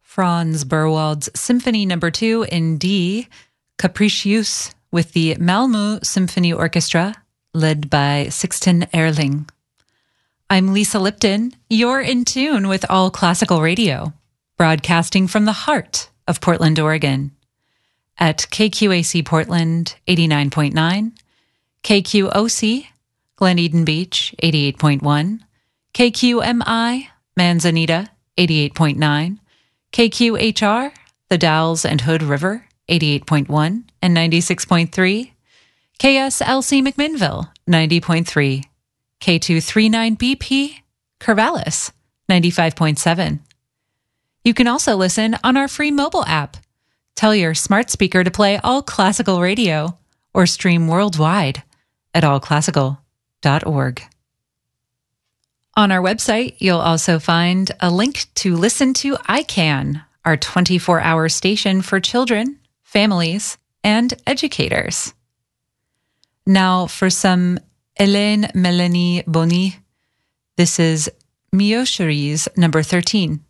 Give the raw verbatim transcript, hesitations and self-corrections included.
Franz Berwald's Symphony Number Two in D, Capricious, with the Malmö Symphony Orchestra, led by Sixten Ehrling. I'm Lisa Lipton. You're in tune with All Classical Radio, broadcasting from the heart of Portland, Oregon, at K Q A C Portland eighty-nine point nine, K Q O C Glen Eden Beach eighty-eight point one, K Q M I Manzanita eighty-eight point nine, K Q H R The Dalles and Hood River eighty-eight point one and ninety-six point three, K S L C McMinnville ninety point three, K two thirty-nine B P Corvallis ninety-five point seven. You can also listen on our free mobile app. Tell your smart speaker to play All Classical Radio or stream worldwide at all classical dot org. On our website, you'll also find a link to listen to I CAN, our twenty-four hour station for children, families, and educators. Now for some Hélène Mélanie Boni. This is Mio Cherie's number thirteen.